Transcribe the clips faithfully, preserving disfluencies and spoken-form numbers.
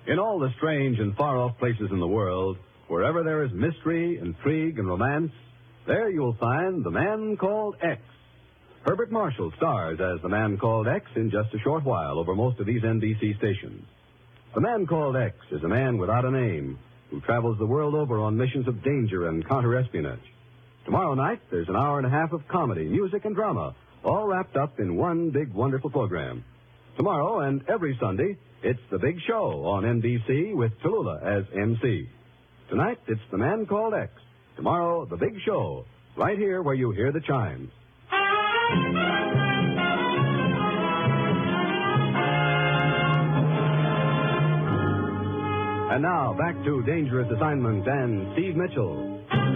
In all the strange and far-off places in the world, wherever there is mystery, intrigue, and romance, there you'll find The Man Called X. Herbert Marshall stars as The Man Called X in just a short while over most of these N B C stations. The Man Called X is a man without a name who travels the world over on missions of danger and counter-espionage. Tomorrow night, there's an hour and a half of comedy, music, and drama, all wrapped up in one big, wonderful program. Tomorrow and every Sunday, it's The Big Show on N B C with Tallulah as M C. Tonight, it's The Man Called X. Tomorrow, The Big Show, right here where you hear the chimes. And now, back to Dangerous Assignment and Steve Mitchell.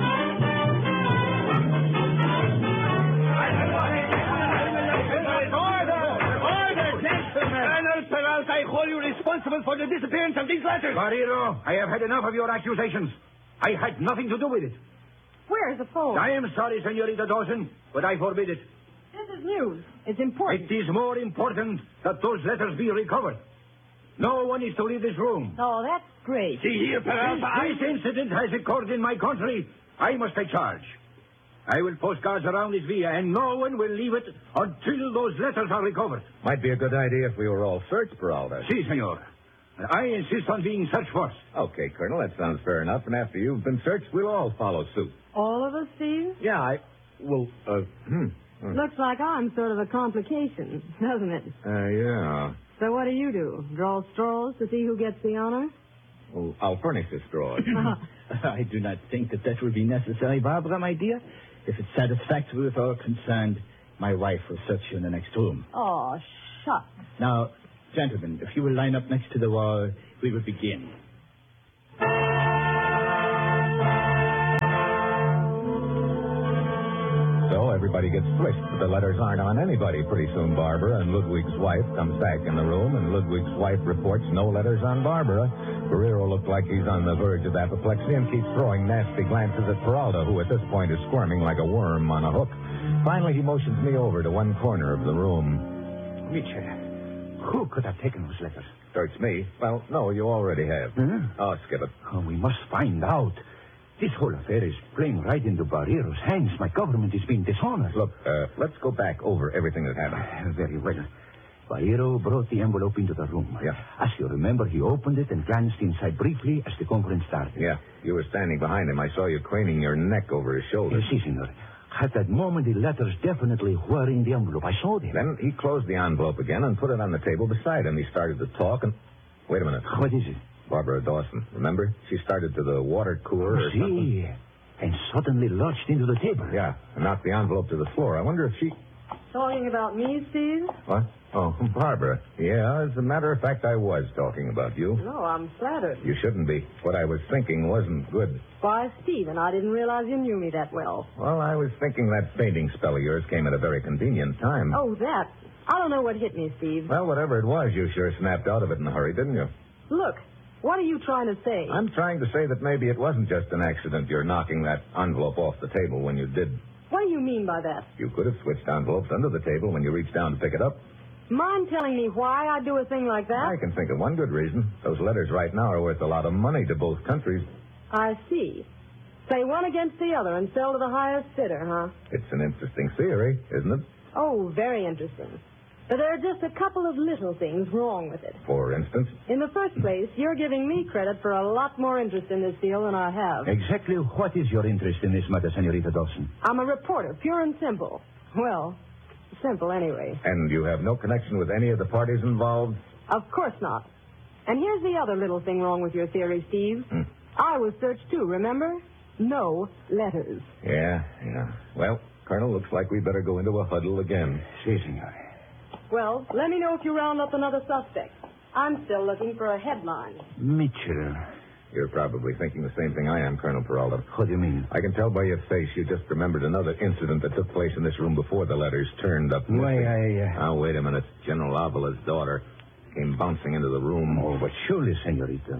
I hold you responsible for the disappearance of these letters. Barrero, I have had enough of your accusations. I had nothing to do with it. Where's the phone? I am sorry, Senorita Dawson, but I forbid it. This is news. It's important. It is more important that those letters be recovered. No one is to leave this room. Oh, that's great. See here, Peralta. This, this incident has occurred in my country. I must take charge. I will post guards around this villa, and no one will leave it until those letters are recovered. Might be a good idea if we were all searched, Peralta. Si, senor. I insist on being searched first. Okay, Colonel, that sounds fair enough. And after you've been searched, we'll all follow suit. All of us, Steve? Yeah, I... Well, uh... Hmm. hmm. Looks like I'm sort of a complication, doesn't it? Uh, yeah. So what do you do? Draw straws to see who gets the honor? Well, I'll furnish the straws. I do not think that that will be necessary, Barbara, my dear. If it's satisfactory with all concerned, my wife will search you in the next room. Oh, shucks. Now, gentlemen, if you will line up next to the wall, we will begin. So everybody gets swished, but the letters aren't on anybody. Pretty soon Barbara and Ludwig's wife comes back in the room, and Ludwig's wife reports no letters on Barbara. Barrero looks like he's on the verge of apoplexy and keeps throwing nasty glances at Peralta, who at this point is squirming like a worm on a hook. Finally, he motions me over to one corner of the room. Mitchell, who could have taken those letters? So it's me. Well, no, you already have. Huh? Oh, skip it. Oh, we must find out. This whole affair is playing right into Barrero's hands. My government is being dishonored. Look, uh, let's go back over everything that happened. Uh, very well. Barrero brought the envelope into the room. Yeah. As you remember, he opened it and glanced inside briefly as the conference started. Yeah, you were standing behind him. I saw you craning your neck over his shoulder. Yes, si, senor. At that moment, the letters definitely were in the envelope. I saw them. Then he closed the envelope again and put it on the table beside him. He started to talk and... Wait a minute. What is it? Barbara Dawson, remember? She started to the water cooler or see, something. And suddenly lurched into the table. Yeah, and knocked the envelope to the floor. I wonder if she... Talking about me, Steve? What? Oh, Barbara. Yeah, as a matter of fact, I was talking about you. No, I'm flattered. You shouldn't be. What I was thinking wasn't good. Why, Stephen, I didn't realize you knew me that well. Well, I was thinking that fainting spell of yours came at a very convenient time. Oh, that. I don't know what hit me, Steve. Well, whatever it was, you sure snapped out of it in a hurry, didn't you? Look, what are you trying to say? I'm trying to say that maybe it wasn't just an accident, you're knocking that envelope off the table when you did. What do you mean by that? You could have switched envelopes under the table when you reached down to pick it up. Mind telling me why I'd do a thing like that? I can think of one good reason. Those letters right now are worth a lot of money to both countries. I see. Play one against the other and sell to the highest bidder, huh? It's an interesting theory, isn't it? Oh, very interesting. But there are just a couple of little things wrong with it. For instance? In the first place, you're giving me credit for a lot more interest in this deal than I have. Exactly what is your interest in this matter, Senorita Dawson? I'm a reporter, pure and simple. Well, simple anyway. And you have no connection with any of the parties involved? Of course not. And here's the other little thing wrong with your theory, Steve. Hmm. I was searched too, remember? No letters. Yeah, yeah. Well, Colonel, looks like we better go into a huddle again. Si, senor. Well, let me know if you round up another suspect. I'm still looking for a headline. Mitchell. You're probably thinking the same thing I am, Colonel Peralta. What do you mean? I can tell by your face you just remembered another incident that took place in this room before the letters turned up. Why, I... Uh... Now, wait a minute. General Avala's daughter came bouncing into the room. Oh, but surely, Senorita,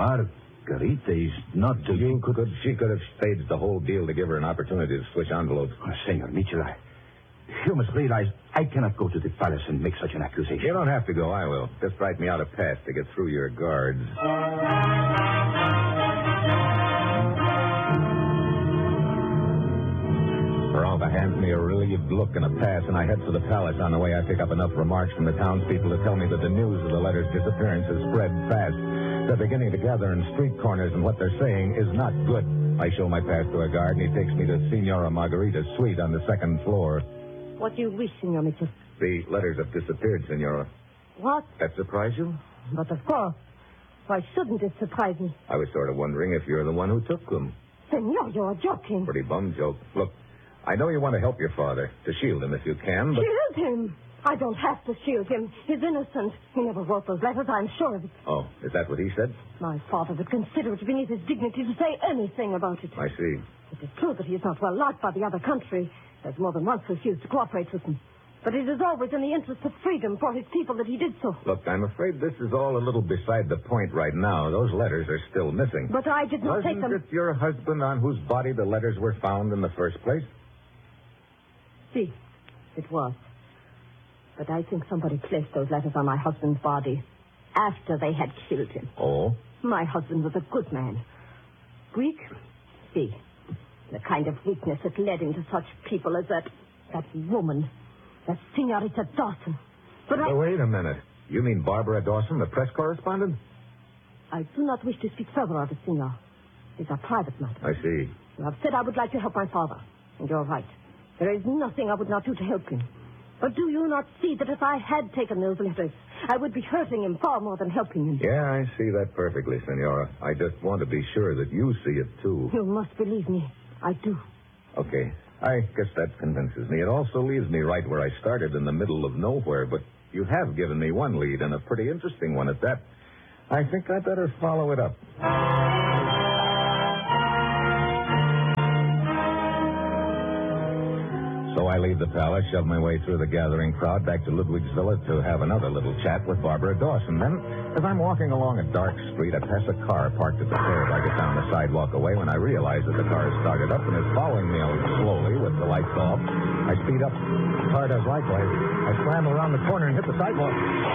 Margarita is not... The... You could, she could have staged the whole deal to give her an opportunity to switch envelopes. Oh, Senor Mitchell, I... You must realize I cannot go to the palace and make such an accusation. You don't have to go. I will. Just write me out a pass to get through your guards. Peralta hands me a relieved look and a pass, and I head for the palace. On the way, I pick up enough remarks from the townspeople to tell me that the news of the letter's disappearance has spread fast. They're beginning to gather in street corners, and what they're saying is not good. I show my pass to a guard, and he takes me to Senora Margarita's suite on the second floor. What do you wish, Senor Mitchell? The letters have disappeared, Senora. What? That surprise you? But of course. Why shouldn't it surprise me? I was sort of wondering if you're the one who took them. Senor, you're joking. Pretty bum joke. Look, I know you want to help your father, to shield him if you can, but... Shield him? I don't have to shield him. He's innocent. He never wrote those letters, I'm sure of it. Oh, is that what he said? My father would consider it beneath his dignity to say anything about it. I see. It is true that he is not well liked by the other country. He has more than once refused to cooperate with them. But it is always in the interest of freedom for his people that he did so. Look, I'm afraid this is all a little beside the point right now. Those letters are still missing. But I did not Wasn't take them... it your husband on whose body the letters were found in the first place? See, it was. But I think somebody placed those letters on my husband's body after they had killed him. Oh? My husband was a good man. Weak? See, the kind of weakness that led him to such people as that, that woman, that Senorita Dawson. But Now, I... wait a minute. You mean Barbara Dawson, the press correspondent? I do not wish to speak further of it, Senor. It's a private matter. I see. You have said I would like to help my father, and you're right. There is nothing I would not do to help him. But do you not see that if I had taken those letters, I would be hurting him far more than helping him? Yeah, I see that perfectly, Senora. I just want to be sure that you see it, too. You must believe me. I do. Okay. I guess that convinces me. It also leaves me right where I started, in the middle of nowhere. But you have given me one lead, and a pretty interesting one at that. I think I better follow it up. So I leave the palace, shove my way through the gathering crowd back to Ludwig's villa to have another little chat with Barbara Dawson. Then, as I'm walking along a dark street, I pass a car parked at the curb. I get down the sidewalk away when I realize that the car has started up and is following me slowly with the lights off. I speed up. The car does likewise. I slam around the corner and hit the sidewalk.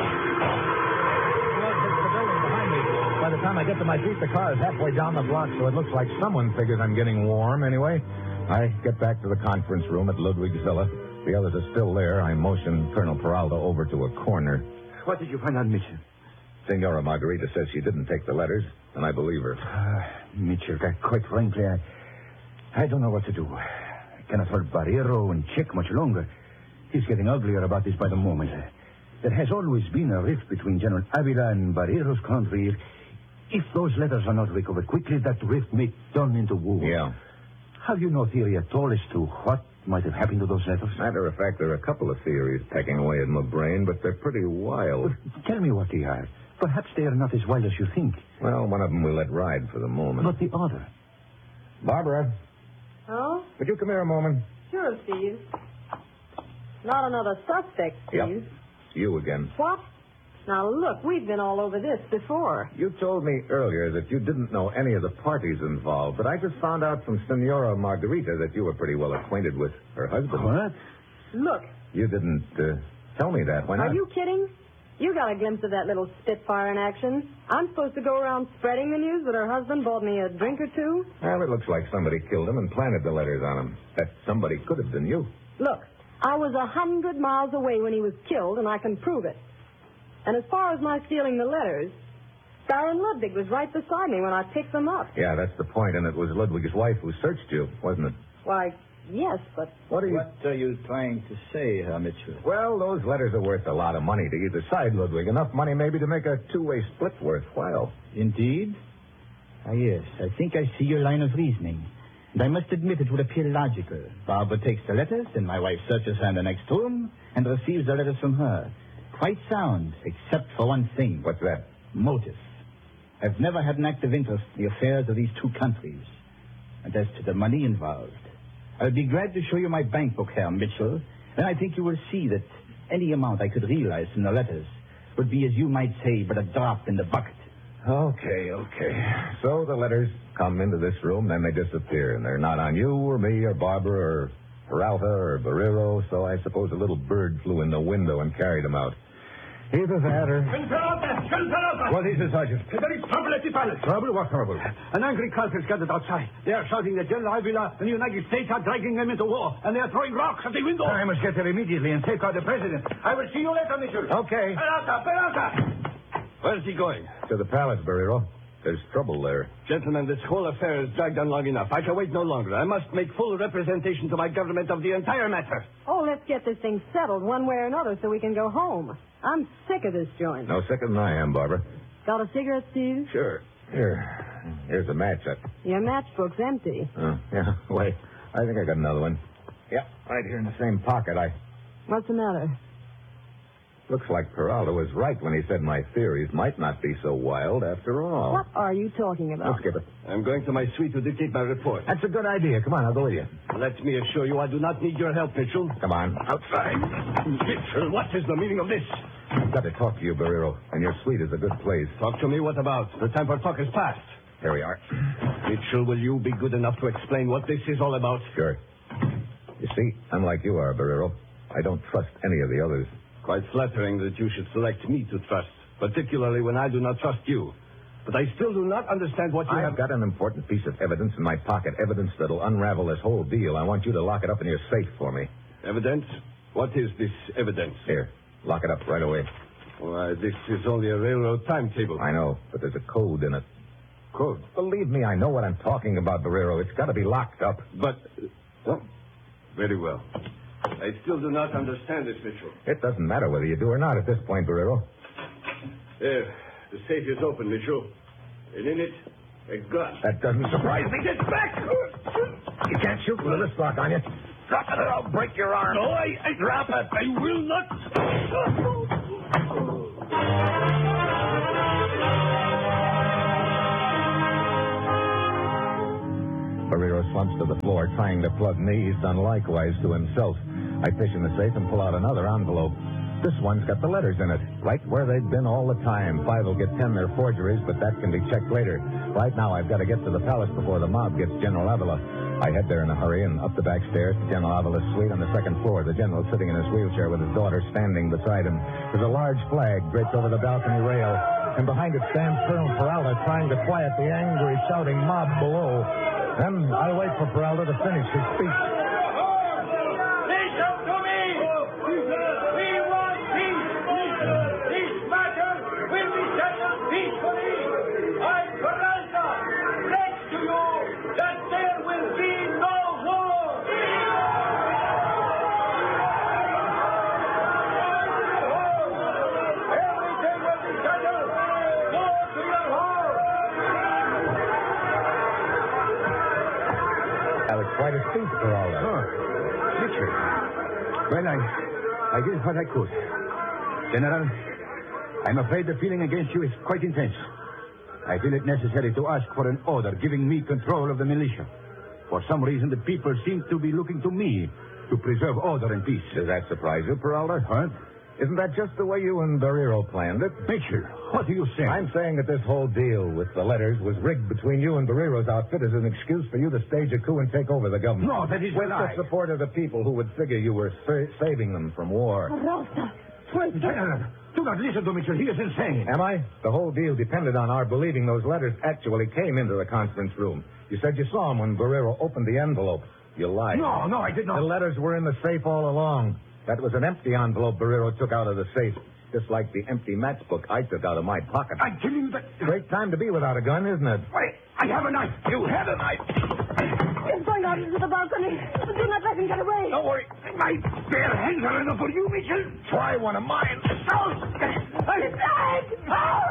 Blood hits the building behind me. By the time I get to my feet, the car is halfway down the block, so it looks like someone figures I'm getting warm anyway. I get back to the conference room at Ludwig's villa. The others are still there. I motion Colonel Peralta over to a corner. What did you find out, Mitchell? Senora Margarita says she didn't take the letters, and I believe her. Uh, Mitchell, quite frankly, I, I don't know what to do. I cannot hold Barrero and check much longer. He's getting uglier about this by the moment. There has always been a rift between General Avila and Barrero's country. If, if those letters are not recovered quickly, that rift may turn into war. Yeah. Have you no theory at all as to what might have happened to those letters? Matter of fact, there are a couple of theories pecking away at my brain, but they're pretty wild. Well, tell me what they are. Perhaps they are not as wild as you think. Well, one of them we'll let ride for the moment. But the other? Barbara, Oh? would you come here a moment? Sure, Steve. Not another suspect, Steve. Yep. You again. What? Now, look, we've been all over this before. You told me earlier that you didn't know any of the parties involved, but I just found out from Senora Margarita that you were pretty well acquainted with her husband. What? Look, You didn't uh, tell me that. Why not? are you kidding? You got a glimpse of that little Spitfire in action. I'm supposed to go around spreading the news that her husband bought me a drink or two? Well, it looks like somebody killed him and planted the letters on him. That somebody could have been you. Look, I was a hundred miles away when he was killed, and I can prove it. And as far as my stealing the letters, Baron Ludwig was right beside me when I picked them up. Yeah, that's the point, and it was Ludwig's wife who searched you, wasn't it? Why, yes, but... What are you... What are you trying to say, Herr Mitchell? Well, those letters are worth a lot of money to either side, Ludwig. Enough money maybe to make a two-way split worthwhile. Indeed? Ah, yes. I think I see your line of reasoning. And I must admit it would appear logical. Barbara takes the letters, and my wife searches her in the next room and receives the letters from her. Quite sound, except for one thing. What's that? Motive. I've never had an active interest in the affairs of these two countries. And as to the money involved, I'll be glad to show you my bank book, Herr Mitchell. Then I think you will see that any amount I could realize from the letters would be, as you might say, but a drop in the bucket. Okay, okay. So the letters come into this room, then they disappear, and they're not on you or me or Barbara or Peralta or Barrero, so I suppose a little bird flew in the window and carried him out. Either that or... Colonel Peralta! Colonel Peralta! What is it, Sergeant? There is trouble at the palace. Trouble? What trouble? An angry crowd has gathered outside. They are shouting that General Avila and the United States are dragging them into war, and they are throwing rocks at the window. I must get there immediately and take out the president. I will see you later, Mitchell. Okay. Peralta! Peralta! Where's he going? To the palace, Barrero. There's trouble there. Gentlemen, this whole affair has dragged on long enough. I can wait no longer. I must make full representation to my government of the entire matter. Oh, let's get this thing settled one way or another so we can go home. I'm sick of this joint. No sicker than I am, Barbara. Got a cigarette, Steve? Sure. Here. Here's a match. I... Your matchbook's empty. Oh, yeah. Wait. I think I got another one. Yeah, right here in the same pocket. I... What's the matter? Looks like Peralta was right when he said my theories might not be so wild after all. What are you talking about? Let's skip it. I'm going to my suite to dictate my report. That's a good idea. Come on, I'll go with you. Let me assure you I do not need your help, Mitchell. Come on. Outside. Mitchell, what is the meaning of this? I've got to talk to you, Barrero, and your suite is a good place. Talk to me. What about? The time for talk is past. Here we are. Mitchell, will you be good enough to explain what this is all about? Sure. You see, unlike you are, Barrero, I don't trust any of the others. Quite flattering that you should select me to trust, particularly when I do not trust you. But I still do not understand what you I've have... got an important piece of evidence in my pocket, evidence that'll unravel this whole deal. I want you to lock it up in your safe for me. Evidence? What is this evidence? Here, lock it up right away. Why, this is only a railroad timetable. I know, but there's a code in it. Code? Believe me, I know what I'm talking about, Barrero. It's got to be locked up. But... Oh, very well. I still do not understand this, Mitchell. It doesn't matter whether you do or not at this point, Barrero. There. The safe is open, Mitchell. And in it, a gun. That doesn't surprise me. Get back! You can't shoot with a wrist lock on you. Drop it or I'll break your arm. No, I, I drop it. I will not. Barrero slumps to the floor, trying to plug me. He's done likewise to himself. I fish in the safe and pull out another envelope. This one's got the letters in it, right where they've been all the time. Five will get ten, they're forgeries, but that can be checked later. Right now, I've got to get to the palace before the mob gets General Avila. I head there in a hurry and up the back stairs to General Avila's suite on the second floor. The general's sitting in his wheelchair with his daughter standing beside him. There's a large flag draped over the balcony rail, and behind it stands Colonel Peralta trying to quiet the angry, shouting mob below. Then I wait for Peralta to finish his speech. Listen to me! We want peace! This matter will be settled peacefully. I, Peralta, pledge to you that there will be no war. Everything will be settled. Go to your home. That was quite a speech, Peralta. Oh, Mitchell. Well, I, I did what I could. General, I'm afraid the feeling against you is quite intense. I feel it necessary to ask for an order giving me control of the militia. For some reason, the people seem to be looking to me to preserve order and peace. Does that surprise you, Peralta? Huh? Isn't that just the way you and Barrero planned it? Mitchell, what are you saying? I'm saying that this whole deal with the letters was rigged between you and Barrero's outfit as an excuse for you to stage a coup and take over the government. No, that is With a lie. the support of the people who would figure you were sa- saving them from war. Peralta, wait. General, do not listen to Mitchell. He is insane. Am I? The whole deal depended on our believing those letters actually came into the conference room. You said you saw them when Barrero opened the envelope. You lied. No, no, I did not. The letters were in the safe all along. That was an empty envelope Barrero took out of the safe, just like the empty matchbook I took out of my pocket. I tell you that... Great time to be without a gun, isn't it? Wait, I have a knife. You had a knife. He's going out into the balcony. Do not let him get away. Don't worry. My bare hands are enough for you, Mitchell. Try one of mine. He's dead.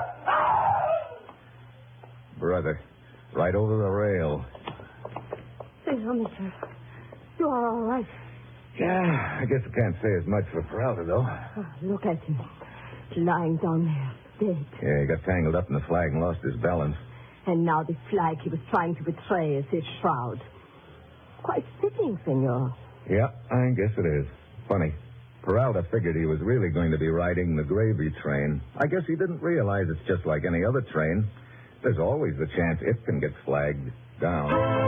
Brother, right over the rail. Say, oh, mister, you are all right. Yeah, I guess I can't say as much for Peralta, though. Oh, look at him. Lying down there, dead. Yeah, he got tangled up in the flag and lost his balance. And now the flag he was trying to betray is his shroud. Quite fitting, senor. Yeah, I guess it is. Funny. Peralta figured he was really going to be riding the gravy train. I guess he didn't realize it's just like any other train. There's always the chance it can get flagged down.